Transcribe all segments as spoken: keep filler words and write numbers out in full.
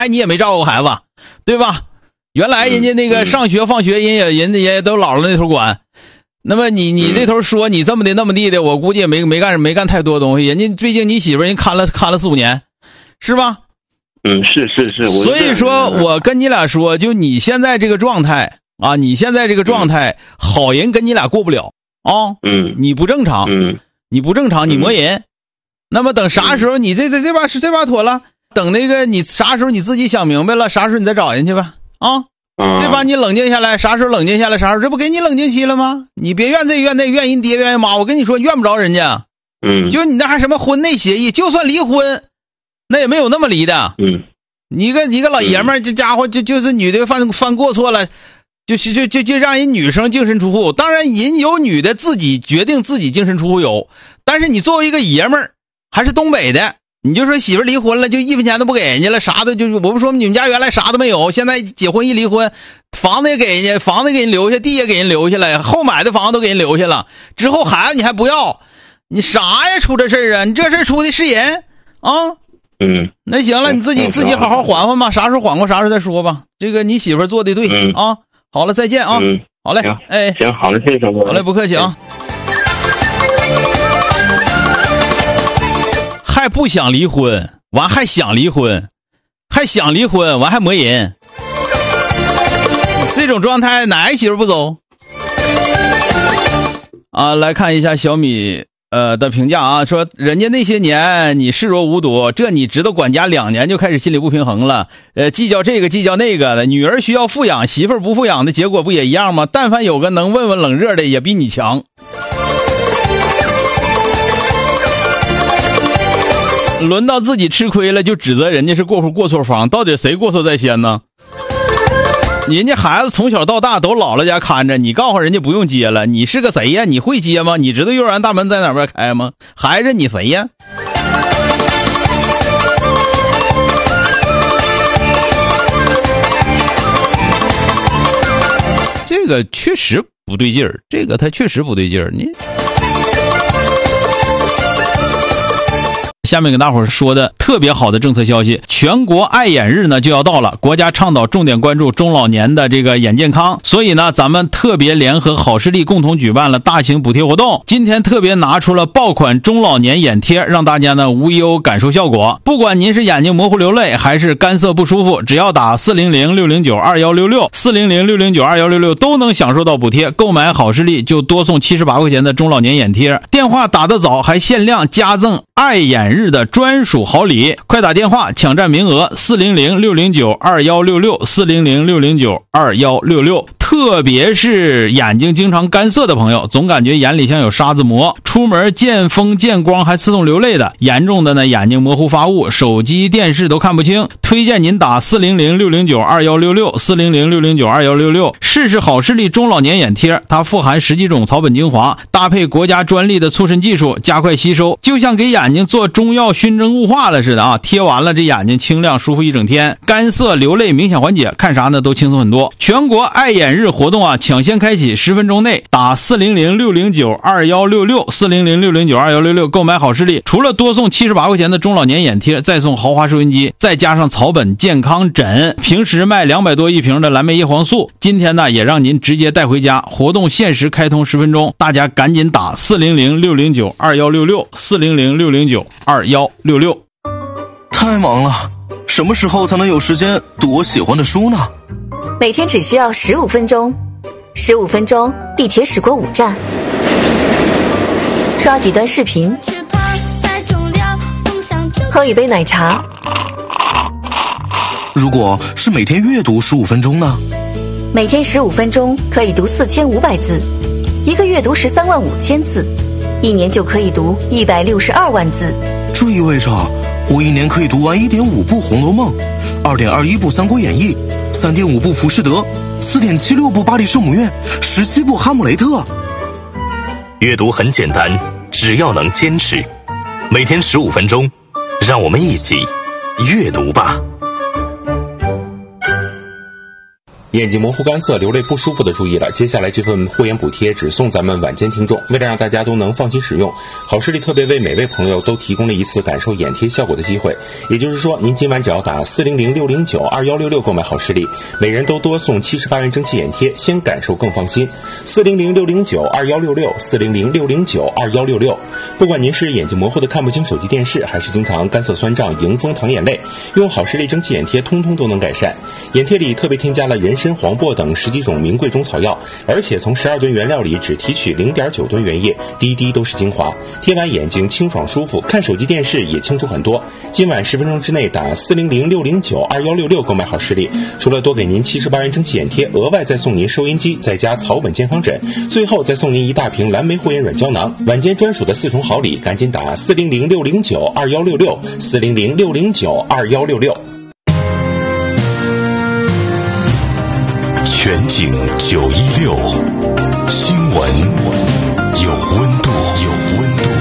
哎，你也没照顾孩子，对吧？原来人家那个上学放学，人也人家也都姥姥那头管。那么你你这头说你这么的那么地的，我估计也没没干没干太多东西。人家毕竟你媳妇人看了看了四五年，是吧？ 嗯，是是是。 所以说我跟你俩说，就你现在这个状态啊，你现在这个状态，嗯、好人跟你俩过不了啊。 嗯， 你不正常， 嗯， 你不正常，你磨人。嗯、那么等啥时候你这这这把是这把妥了？等那个你啥时候你自己想明白了，啥时候你再找人去吧啊。这把你冷静下来，啥时候冷静下来啥时候，这不给你冷静期了吗？你别怨这怨那，怨人爹怨人妈。我跟你说，怨不着人家。 嗯， 就是你那还什么婚内协议，就算离婚，那也没有那么离的。 嗯， 你个你个老爷们儿，这家伙就就是女的犯犯过错了，就是就就就让人女生净身出户。当然，人有女的自己决定自己净身出户有，但是你作为一个爷们儿，还是东北的。你就说媳妇离婚了，就一分钱都不给人家了，啥都就我不说你们家原来啥都没有，现在结婚一离婚，房子也给人家，房子给人留下，地也给人留下了，后买的房子都给人留下了，之后孩子你还不要，你啥呀？出这事儿啊？你这事儿出的是人啊？ 嗯， 那行了，你自己自己好好还还吧，啥时候还过啥时候再说吧。这个你媳妇做的对、嗯、啊。好了，再见啊。 嗯， 好嘞，哎， 行，好嘞，谢谢张哥。 好嘞，不客气啊。还不想离婚，完还想离婚，还想离婚，完还磨人，这种状态哪一媳妇不走啊？来看一下小米呃的评价啊，说人家那些年你视若无睹，这你知道管家两年就开始心理不平衡了，呃，计较这个计较那个的，女儿需要富养，媳妇不富养的结果不也一样吗？但凡有个能问问冷热的，也比你强。轮到自己吃亏了，就指责人家是过户过错方，到底谁过错在先呢？人家孩子从小到大都姥姥家看着，你告诉人家不用接了，你是个谁呀？你会接吗？你知道幼儿园大门在哪边开吗？孩子你谁呀？这个确实不对劲儿，这个他确实不对劲儿，你。下面给大伙儿说的特别好的政策消息，全国爱眼日呢就要到了，国家倡导重点关注中老年的这个眼健康，所以呢咱们特别联合好视力共同举办了大型补贴活动，今天特别拿出了爆款中老年眼贴，让大家呢无忧感受效果。不管您是眼睛模糊流泪还是干涩不舒服，只要打四零零六零九二一六六 四零零六零九二一六六都能享受到补贴，购买好视力就多送七十八块钱的中老年眼贴，电话打得早还限量加赠爱眼日的专属好礼，快打电话抢占名额，四零零六零九二一六六 四零零六零九二一六六。特别是眼睛经常干涩的朋友，总感觉眼里像有沙子膜，出门见风见光还自动流泪的，严重的呢眼睛模糊发雾，手机电视都看不清，推荐您打四零零六零九二一六六 四零零六零九二一六六试试好视力中老年眼贴，它富含十几种草本精华，搭配国家专利的促渗技术，加快吸收，就像给眼睛做中药熏蒸雾化了似的啊！贴完了这眼睛清亮舒服一整天，干涩流泪明显缓解，看啥呢都轻松很多。全国爱眼日活动啊，抢先开启，十分钟内打四零零六零九二一六六 四零零六零九二一六六购买好视力，除了多送七十八块钱的中老年眼贴，再送豪华收音机，再加上草本健康枕，平时卖两百多一瓶的蓝莓叶黄素，今天呢也让您直接带回家。活动限时开通十分钟，大家赶紧打四零零六零九二一六六 四零零六零九二一六六。 太忙了，什么时候才能有时间读我喜欢的书呢？ 每天只需要十五分钟，十五分钟地铁驶过五站，刷几段视频，喝一杯奶茶。 如果是每天阅读十五分钟呢？ 每天十五分钟可以读四千五百字，一个月读十三万五千字，一年就可以读一百六十二万字。 这意味着我一年可以读完一点五部《红楼梦》，二点二一部《三国演义》，三点五部《浮士德》，四点七六部《巴黎圣母院》，十七部《哈姆雷特》。 阅读很简单，只要能坚持，每天十五分钟，让我们一起阅读吧。 眼睛模糊干涩、流泪不舒服的注意了，接下来这份护眼补贴只送咱们晚间听众。为了让大家都能放心使用，好视力特别为每位朋友都提供了一次感受眼贴效果的机会。也就是说，您今晚只要打四零零六零九二幺六六购买好视力，每人都多送七十八元蒸汽眼贴，先感受更放心。四零零六零九二幺六六，四零零六零九二幺六六。不管您是眼睛模糊的看不清手机电视，还是经常干涩酸胀、迎风淌眼泪，用好视力蒸汽眼贴通通都能改善。眼贴里特别添加了人参、黄柏等十几种名贵中草药，而且从十二吨原料里只提取 零点九吨原液，滴滴都是精华，贴完眼睛清爽舒服，看手机电视也清楚很多。今晚十分钟之内打四零零六零九二幺六六购买好视力，除了多给您七十八元蒸汽眼贴，额外再送您收音机，再加草本健康枕，最后再送您一大瓶蓝莓护眼软胶囊，晚间专属的四重好礼，赶紧打四零零六零九二幺六六，四零零六零九二幺六六。 全景九一六，新闻有温度，有温度。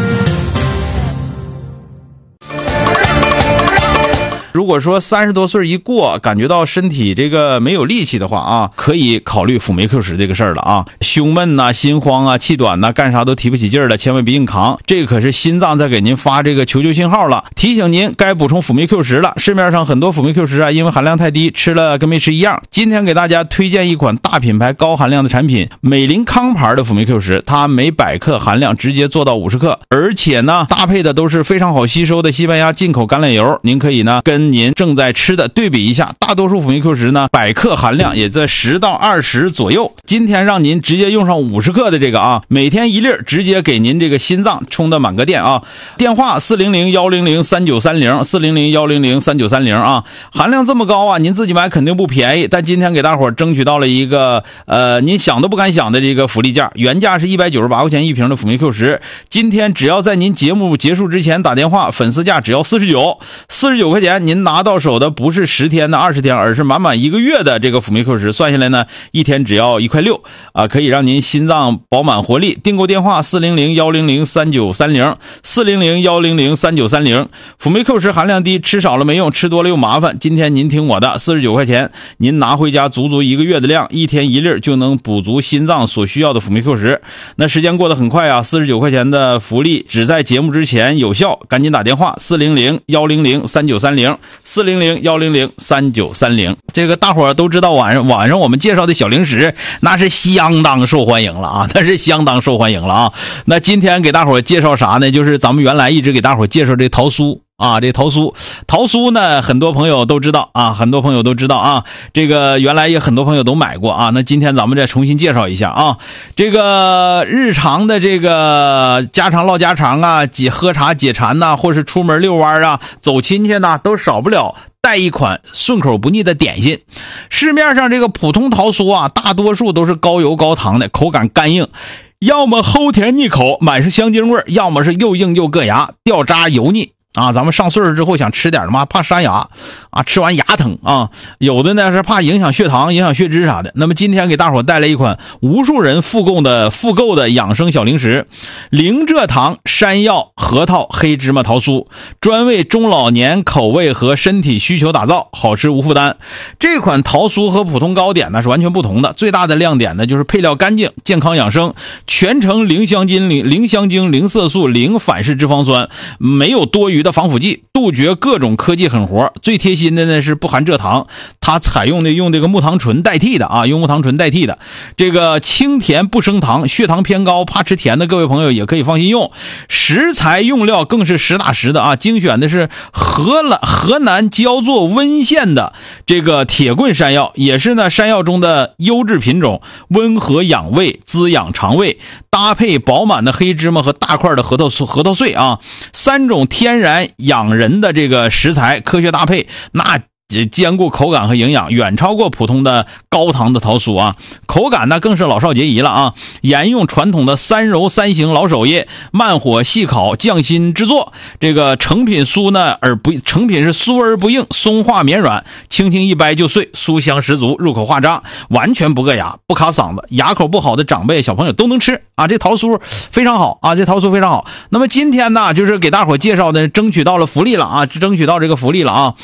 如果说三十多岁一过，感觉到身体这个没有力气的话啊，可以考虑辅酶 Q 十这个事儿了啊。胸闷呐、啊、心慌啊、气短呐、啊，干啥都提不起劲儿了，千万别硬扛。这个可是心脏在给您发这个求救信号了，提醒您该补充辅酶 Q 十了。市面上很多辅酶 Q 十啊，因为含量太低，吃了跟没吃一样。今天给大家推荐一款大品牌高含量的产品，美林康牌的辅酶 Q 十，它每百克含量直接做到五十克，而且呢，搭配的都是非常好吸收的西班牙进口橄榄油。您可以呢跟您正在吃的对比一下，大多数辅酶 Q 十呢，百克含量也在十到二十左右。今天让您直接用上五十克的这个啊，每天一粒，直接给您这个心脏充的满个电啊。电话四零零一零零三九三零，四零零一零零三九三零啊，含量这么高啊，您自己买肯定不便宜。但今天给大伙儿争取到了一个呃，您想都不敢想的这个福利价，原价是一百九十八块钱一瓶的辅酶 Q 十，今天只要在您节目结束之前打电话，粉丝价只要四十九，四十九块钱，您拿到手的不是十天的二十天，而是满满一个月的这个辅酶 Q 十，算下来呢，一天只要一块六啊，可以让您心脏饱满活力。订购电话四零零一零零三九三零，四零零一零零三九三零。辅酶 Q 十含量低，吃少了没用，吃多了又麻烦。今天您听我的，四十九块钱，您拿回家足足一个月的量，一天一粒就能补足心脏所需要的辅酶 Q 十。那时间过得很快啊，四十九块钱的福利只在节目之前有效，赶紧打电话四零零一零零三九三零，四零零一零零三九三零。这个大伙儿都知道，晚上晚上我们介绍的小零食那是相当受欢迎了啊，那是相当受欢迎了啊。那今天给大伙儿介绍啥呢？就是咱们原来一直给大伙儿介绍这桃酥啊，这桃酥，桃酥呢，很多朋友都知道啊，很多朋友都知道啊，这个原来也很多朋友都买过啊。那今天咱们再重新介绍一下啊，这个日常的这个家常唠家常啊，解喝茶解馋呐、啊，或是出门遛弯啊，走亲戚呐、啊，都少不了带一款顺口不腻的点心。市面上这个普通桃酥啊，大多数都是高油高糖的，口感干硬，要么齁甜腻口，满是香精味，要么是又硬又硌牙，掉渣油腻。啊，咱们上岁数之后想吃点的嘛，怕山牙啊，吃完牙疼啊。有的呢是怕影响血糖、影响血脂啥的。那么今天给大伙带来一款无数人复购的复购的养生小零食——零蔗糖山药核桃黑芝麻桃酥，专为中老年口味和身体需求打造，好吃无负担。这款桃酥和普通糕点呢是完全不同的，最大的亮点呢就是配料干净、健康养生，全程零香精、零零香精、零色素、零反式脂肪酸，没有多余的防腐剂，杜绝各种科技狠活。最贴心的呢是不含蔗糖，它采用的用这个木糖醇代替的啊，用木糖醇代替的。这个清甜不升糖，血糖偏高怕吃甜的各位朋友也可以放心用。食材用料更是实打实的啊，精选的是河南河南焦作温县的这个铁棍山药，也是呢山药中的优质品种，温和养胃，滋养肠胃。搭配饱满的黑芝麻和大块的核桃核桃碎啊，三种天然养人的这个食材科学搭配，那兼顾口感和营养，远超过普通的高糖的桃酥啊！口感呢更是老少皆宜了啊！沿用传统的三揉三行老手艺，慢火细烤，匠心制作。这个成品酥呢，而不成品是酥而不硬，松化绵软，轻轻一掰就碎，酥香十足，入口化渣，完全不硌牙，不卡嗓子。牙口不好的长辈小朋友都能吃啊！这桃酥非常好啊！这桃酥非常好。那么今天呢，就是给大伙介绍的，争取到了福利了啊！争取到这个福利了啊！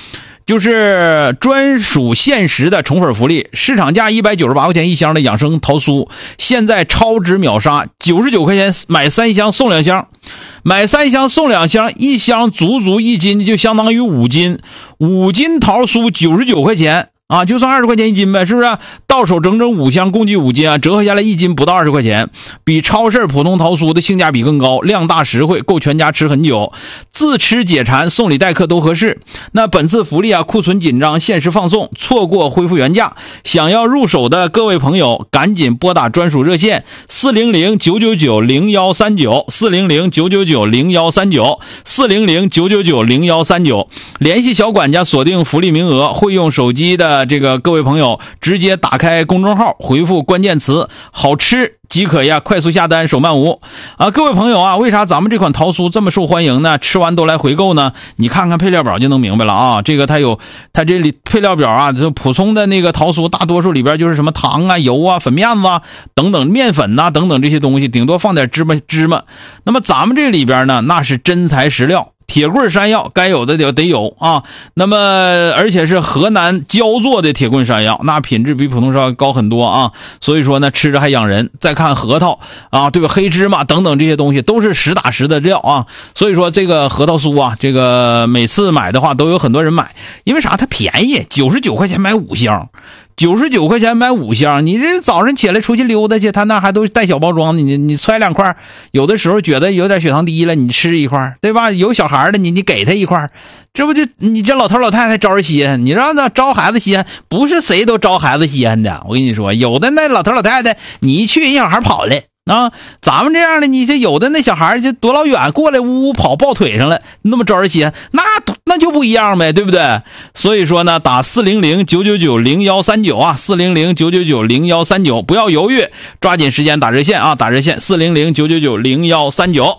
就是专属限时的宠粉福利，市场价一百九十八块钱一箱的养生桃酥，现在超值秒杀，九十九块钱买三箱送两箱，买三箱送两箱，一箱足足一斤，就相当于五斤，五斤桃酥九十九块钱。啊，就算二十块钱一斤呗，是不是？到手整整五箱，共计五斤啊，折合下来一斤不到二十块钱，比超市普通桃酥的性价比更高，量大实惠，够全家吃很久，自吃解馋，送礼待客都合适。那本次福利啊，库存紧张，限时放送，错过恢复原价。想要入手的各位朋友，赶紧拨打专属热线四零零九九九零幺三九四零零九九九零幺三九四零零九九九零幺三九，联系小管家锁定福利名额。会用手机的这个各位朋友，直接打开公众号，回复关键词好吃即可呀，快速下单，手慢无啊！各位朋友啊，为啥咱们这款桃酥这么受欢迎呢？吃完都来回购呢？你看看配料表就能明白了啊！这个它有，它这里配料表啊，就普通的那个桃酥，大多数里边就是什么糖啊、油啊、粉面子啊等等，面粉呐、啊、等等这些东西，顶多放点芝麻芝麻。那么咱们这里边呢，那是真材实料。铁棍山药该有的得得有啊，那么而且是河南焦做的铁棍山药，那品质比普通山药高很多啊，所以说呢吃着还养人。再看核桃啊，对吧？黑芝麻等等这些东西都是实打实的料啊，所以说这个核桃酥啊，这个每次买的话都有很多人买，因为啥？它便宜，九十九块钱买五箱。九十九块钱买五箱，你这早上起来出去溜达去，他那还都带小包装的，你你揣两块，有的时候觉得有点血糖低了，你吃一块，对吧？有小孩的，你你给他一块，这不就你这老头老太太招人稀罕？你让他招孩子稀罕，不是谁都招孩子稀罕的。我跟你说，有的那老头老太太，你一去，人小孩跑了。啊，咱们这样的，你这有的那小孩就多老远过来，呜呜跑抱腿上了，那么招人稀罕，那那就不一样呗，对不对？所以说呢，打四零零九九九零幺三九啊，四零零九九九零幺三九，不要犹豫，抓紧时间打热线啊，打热线四零零九九九零幺三九。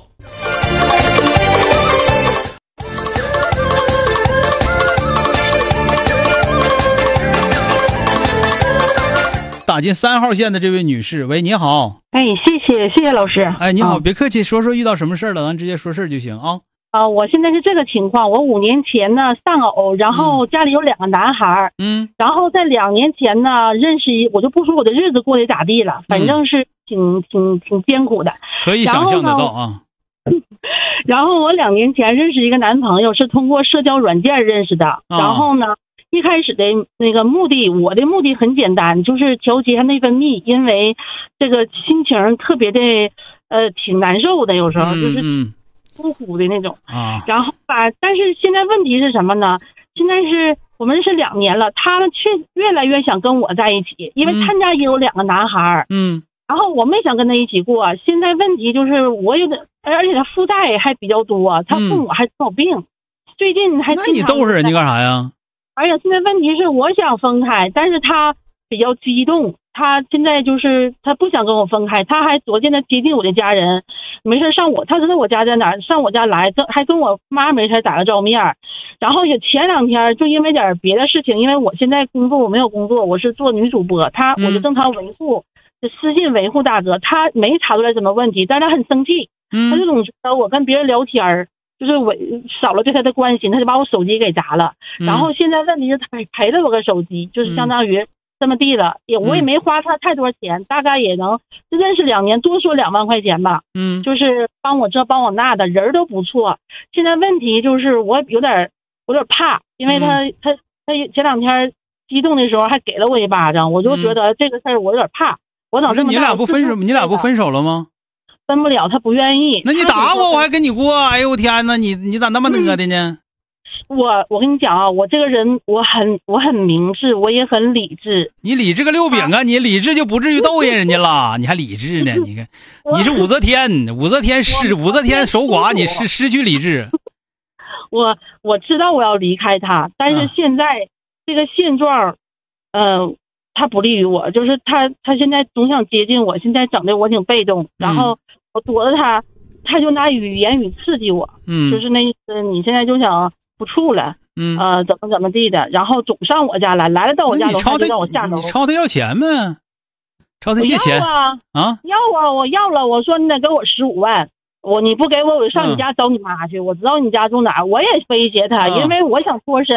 打进三号线的这位女士，喂，你好。 哎，谢谢谢谢老师。 哎，你好，别客气，说说遇到什么事了，咱直接说事就行啊。 啊，我现在是这个情况，我五年前呢丧偶，然后家里有两个男孩，嗯，然后在两年前呢认识一，我就不说我的日子过得咋地了，反正是挺、嗯、挺挺艰苦的， 可以想象得到啊。 然后我两年前认识一个男朋友，是通过社交软件认识的，啊、然后呢。一开始的那个目的，我的目的很简单，就是调节内分泌，因为这个心情特别的呃挺难受的，有时候就是呼呼的那种啊。然后吧，但是现在问题是什么呢？现在是我们是两年了，他们却越来越想跟我在一起，因为他家也有两个男孩，嗯，然后我没想跟他一起过。现在问题就是我有点，而且他负债还比较多，他父母还有病，最近还那你逗着人家干啥呀？ 而且现在问题是我想分开，但是他比较激动，他现在就是他不想跟我分开，他还逐渐的接近我的家人，没事上我，他知道我家在哪儿，上我家来，还跟我妈没事打个照面。然后也前两天就因为点别的事情，因为我现在工作我没有工作，我是做女主播，他我就正常维护，就私信维护大哥，他没查出来什么问题，但是他很生气，他就总觉得我跟别人聊天就是我少了对他的关心，他就把我手机给砸了。嗯、然后现在问题是他赔了我个手机，就是相当于这么地了，也我也没花他太多钱，大概也能认识两年，多说两万块钱吧。嗯，就是帮我这帮我那的，人都不错。现在问题就是我有点有点怕，因为他、嗯、他他前两天激动的时候还给了我一巴掌，我就觉得这个事儿我有点怕。我等这么大， 你俩不分手，你俩不分手了吗？ 分不了，他不愿意。 那你打我，我还跟你过。哎呦我天哪，你你咋那么讷的呢？ 嗯、我我跟你讲啊，我这个人我很我很明智，我也很理智。 你理智个六饼啊！你理智就不至于逗人家了，你还理智呢？你看，你是武则天，武则天失武则天守寡，你失失去理智。 我我知道我要离开他，但是现在、啊、这个现状，嗯、呃。他不利于我，就是他他现在总想接近我，现在整的我挺被动，然后我躲着他，他就拿语言语刺激我，嗯，就是那意思，你现在就想不处了，嗯，呃，怎么怎么地的，然后总上我家来，来了到我家楼他就让我下楼， 你抄他要钱吗？抄他借钱啊？啊，要啊，我要了，我说你得给我十五万，我你不给我，我就上你家找你妈去，嗯、我知道你家住哪儿，我也威胁他，啊、因为我想脱身。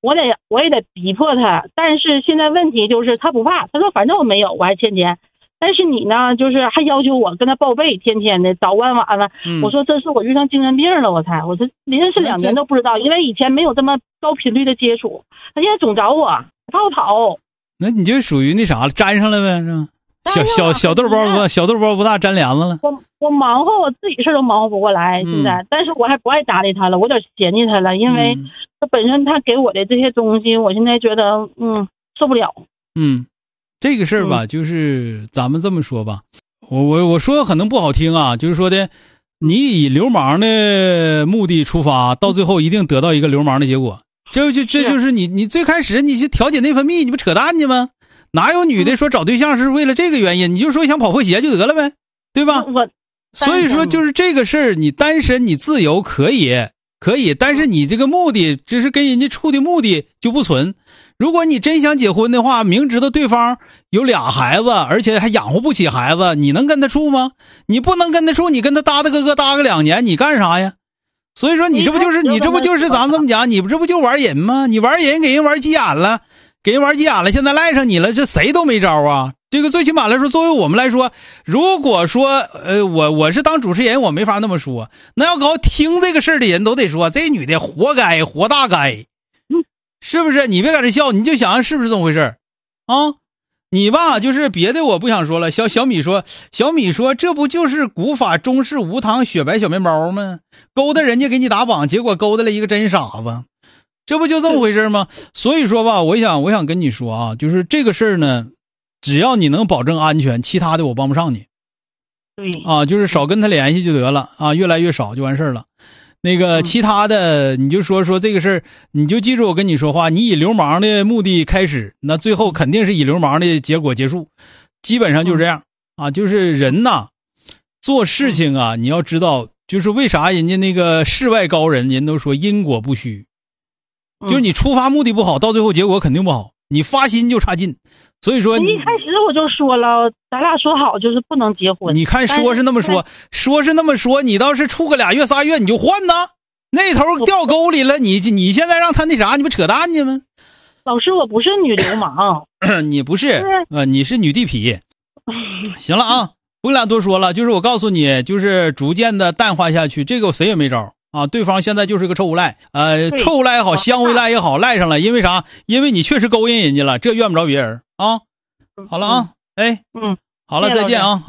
我得我也得逼迫他。但是现在问题就是他不怕，他说反正我没有，我还欠钱。但是你呢，就是还要求我跟他报备，天天的早晚晚了。嗯、我说这是我遇上精神病了，我才我这认识两年都不知道，因为以前没有这么高频率的接触。他现在总找我，怕我跑。 那你就属于那啥了，粘上了呗，是吧？小小小豆包不小豆包不大，粘帘子了。 我我忙活我自己事都忙活不过来，现在，嗯、但是我还不爱搭理他了，我有点嫌弃他了，因为他本身他给我的这些东西，我现在觉得嗯受不了。 嗯。这个事儿吧，就是咱们这么说吧，我我我说可能不好听啊，就是说的，你以流氓的目的出发，到最后一定得到一个流氓的结果。这就这就是你你最开始你去调节内分泌，你不扯淡去吗？哪有女的说找对象是为了这个原因？你就说想跑破鞋就得了呗，对吧？所以说就是这个事儿，你单身你自由可以可以，但是你这个目的只是跟人家处的目的就不存。如果你真想结婚的话，明知道对方有俩孩子，而且还养活不起孩子，你能跟他处吗？你不能跟他处，你跟他搭搭哥哥搭个两年，你干啥呀？所以说你这不就是你这不就是咱这么讲，你不这不就玩人吗？你玩人给人玩急眼了，给人玩急眼了，现在赖上你了，这谁都没招啊。这个最起码来说，作为我们来说，如果说呃我我是当主持人，我没法那么说，那要搞听这个事儿的人都得说这女的活该活大该。是不是？你别搁这笑，你就想想是不是这么回事啊？你吧，就是别的我不想说了。小小米说，小米说，这不就是古法中式无糖雪白小面包吗？勾搭人家给你打榜，结果勾搭了一个真傻子，这不就这么回事吗？所以说吧，我想我想跟你说啊，就是这个事儿呢，只要你能保证安全，其他的我帮不上你。 对啊，就是少跟他联系就得了啊，越来越少就完事儿了。那个其他的你就说说这个事儿，你就记住我跟你说话，你以流氓的目的开始，那最后肯定是以流氓的结果结束，基本上就是这样啊。就是人呐做事情啊，你要知道就是为啥人家那个世外高人人都说因果不虚，就是你出发目的不好，到最后结果肯定不好，你发心就差劲。所以说一开始我就说了，咱俩说好就是不能结婚。 你看说是那么说，说是那么说，你倒是处个俩月仨月你就换呢？那头掉沟里了，你你现在让他那啥，你不扯淡去吗？ 老师，我不是女流氓， 你不是呃，你是女地痞。行了啊，不跟俩多说了，就是我告诉你，就是逐渐的淡化下去，这个谁也没招啊。对方现在就是个臭无赖，呃，臭无赖也好，香无赖也好，赖上了，因为啥？因为你确实勾引人家了，这怨不着别人啊。好了啊，哎， 嗯， 好了，再见啊。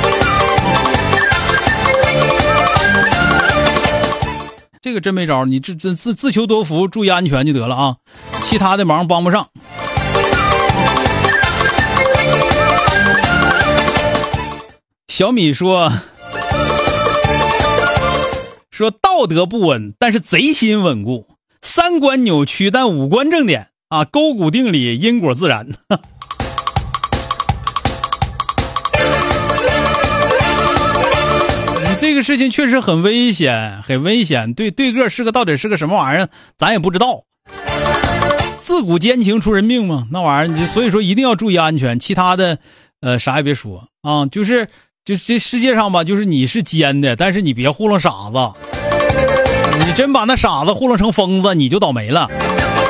这个真没招，你自自自自求多福，注意安全就得了啊，其他的忙帮不上。小米说说道德不稳，但是贼心稳固，三观扭曲，但五官正点啊，勾股定理，因果自然。这个事情确实很危险，很危险。对对个是个到底是个什么玩意儿，咱也不知道。自古奸情出人命嘛，那玩意儿，所以说一定要注意安全。其他的，呃，啥也别说啊，就是就这世界上吧，就是你是奸的，但是你别糊弄傻子。你真把那傻子糊弄成疯子，你就倒霉了。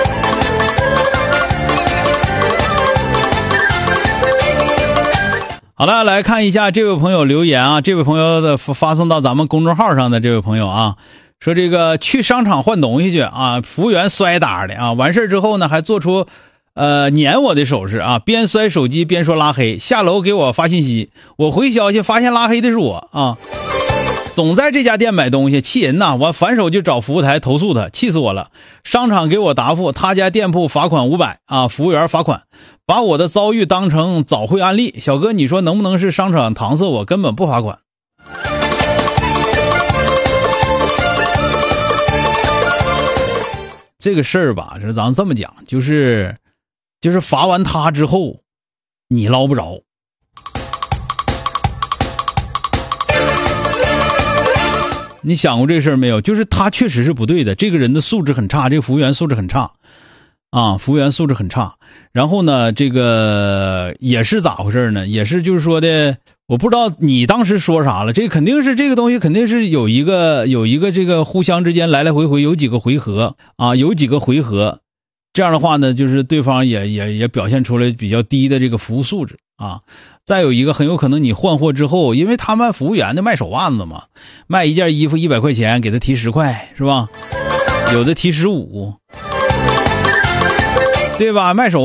好了，来看一下这位朋友留言啊，这位朋友的发送到咱们公众号上的这位朋友啊，说这个去商场换东西去啊，服务员摔打的啊，完事之后呢还做出呃撵我的手势啊，边摔手机边说拉黑，下楼给我发信息，我回消息发现拉黑的是我啊，总在这家店买东西，气人呐！我反手就找服务台投诉他，气死我了。商场给我答复，他家店铺罚款五百啊，服务员罚款。把我的遭遇当成早会案例，小哥你说能不能是商场搪塞我，根本不罚款。这个事儿吧，是咱这么讲，就是就是罚完他之后你捞不着。你想过这事儿没有？就是他确实是不对的，这个人的素质很差，这个服务员素质很差啊，服务员素质很差。然后呢，这个也是咋回事呢？也是就是说的，我不知道你当时说啥了。这肯定是这个东西肯定是有一个有一个这个互相之间来来回回有几个回合啊，有几个回合， 这样的话呢，就是对方也也也表现出来比较低的这个服务素质啊。再有一个，很有可能你换货之后，因为他们服务员的卖手腕子嘛，卖一件衣服一百块钱，给他提十块，是吧？有的提十五，对吧？卖手腕